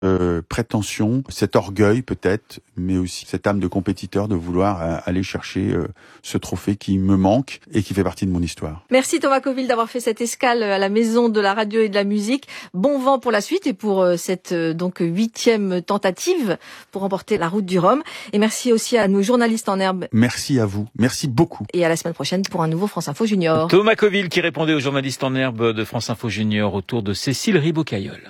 prétention, cet orgueil peut-être, mais aussi cette âme de compétiteur de vouloir aller chercher ce trophée qui me manque et qui fait partie de mon histoire. Merci Thomas Coville d'avoir fait cette escale à la Maison de la radio et de la musique. Bon vent pour la suite et pour cette donc 8e tentative pour remporter la Route du Rhum. Et merci aussi à nos journalistes en herbe. Merci à vous, merci beaucoup. Et à la semaine prochaine pour un nouveau France Info Junior. Thomas Coville qui répondait aux journalistes en herbe de France Info Junior autour de Cécile Ribaud-Cailleul.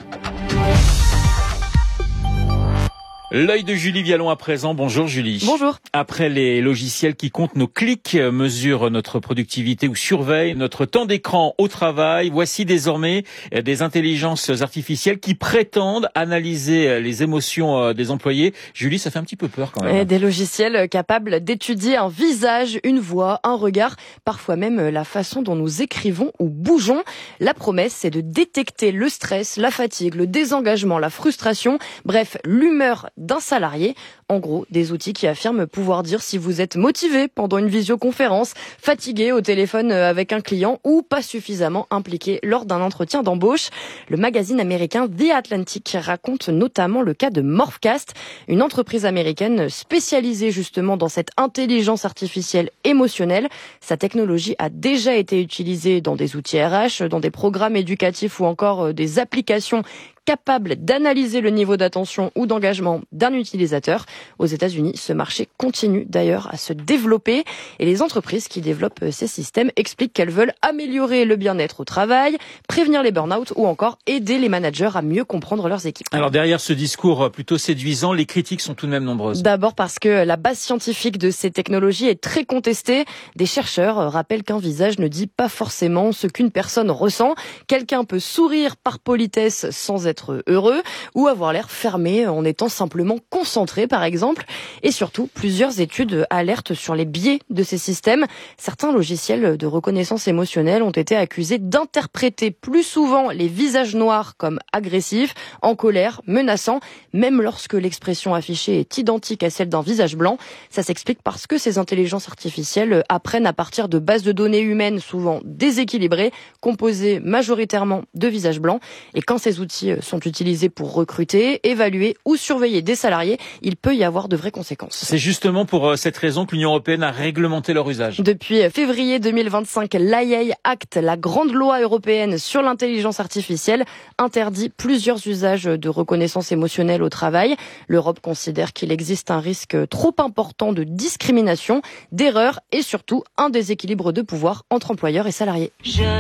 L'œil de Julie Vialon à présent. Bonjour Julie. Bonjour. Après les logiciels qui comptent nos clics, mesurent notre productivité ou surveillent notre temps d'écran au travail, voici désormais des intelligences artificielles qui prétendent analyser les émotions des employés. Julie, ça fait un petit peu peur quand même. Et des logiciels capables d'étudier un visage, une voix, un regard, parfois même la façon dont nous écrivons ou bougeons. La promesse, c'est de détecter le stress, la fatigue, le désengagement, la frustration, bref, l'humeur d'un salarié. En gros, des outils qui affirment pouvoir dire si vous êtes motivé pendant une visioconférence, fatigué au téléphone avec un client ou pas suffisamment impliqué lors d'un entretien d'embauche. Le magazine américain The Atlantic raconte notamment le cas de Morphcast, une entreprise américaine spécialisée justement dans cette intelligence artificielle émotionnelle. Sa technologie a déjà été utilisée dans des outils RH, dans des programmes éducatifs ou encore des applications capable d'analyser le niveau d'attention ou d'engagement d'un utilisateur. Aux États-Unis, ce marché continue d'ailleurs à se développer et les entreprises qui développent ces systèmes expliquent qu'elles veulent améliorer le bien-être au travail, prévenir les burn-out ou encore aider les managers à mieux comprendre leurs équipes. Alors derrière ce discours plutôt séduisant, les critiques sont tout de même nombreuses. D'abord parce que la base scientifique de ces technologies est très contestée. Des chercheurs rappellent qu'un visage ne dit pas forcément ce qu'une personne ressent. Quelqu'un peut sourire par politesse sans être heureux ou avoir l'air fermé en étant simplement concentré par exemple. Et surtout, plusieurs études alertent sur les biais de ces systèmes. Certains logiciels de reconnaissance émotionnelle ont été accusés d'interpréter plus souvent les visages noirs comme agressifs, en colère, menaçants, même lorsque l'expression affichée est identique à celle d'un visage blanc. Ça s'explique parce que ces intelligences artificielles apprennent à partir de bases de données humaines souvent déséquilibrées, composées majoritairement de visages blancs. Et quand ces outils sont utilisés pour recruter, évaluer ou surveiller des salariés, il peut y avoir de vraies conséquences. C'est justement pour cette raison que l'Union européenne a réglementé leur usage. Depuis février 2025, l'AI Act, la grande loi européenne sur l'intelligence artificielle, interdit plusieurs usages de reconnaissance émotionnelle au travail. L'Europe considère qu'il existe un risque trop important de discrimination, d'erreur et surtout un déséquilibre de pouvoir entre employeurs et salariés.